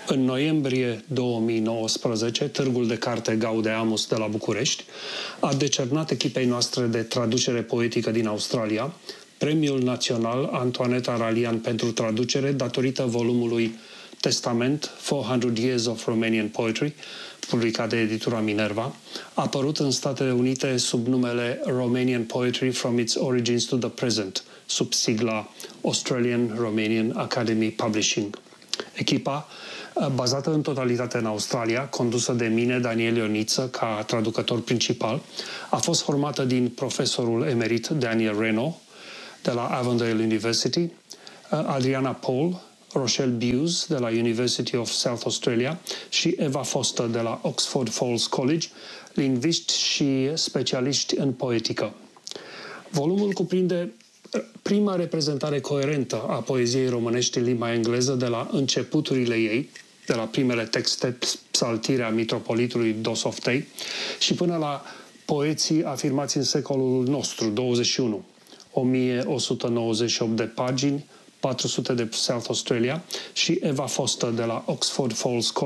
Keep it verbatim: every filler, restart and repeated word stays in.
În noiembrie două mii nouăsprezece, Târgul de Carte Gaudeamus de la București a decernat echipei noastre de traducere poetică din Australia Premiul Național Antoaneta Ralian pentru traducere datorită volumului Testament, four hundred Years of Romanian Poetry, publicat de editura Minerva, apărut în Statele Unite sub numele Romanian Poetry from its Origins to the Present, sub sigla Australian Romanian Academy Publishing. Echipa, bazată în totalitate în Australia, condusă de mine, Daniel Ioniță, ca traducător principal, a fost formată din profesorul emerit Daniel Reno, de la Avondale University, Adriana Paul, Rochelle Buse, de la University of South Australia, și Eva Foster, de la Oxford Falls College, lingviști și specialiști în poetică. Volumul cuprinde prima reprezentare coerentă a poeziei românești în limba engleză de la începuturile ei, de la primele texte, Psaltirea Mitropolitului Dosoftei, și până la poeții afirmați în secolul nostru, douăzeci și unu, o mie o sută nouăzeci și opt de pagini, patru sute de South Australia, și Eva Foster de la Oxford Falls College.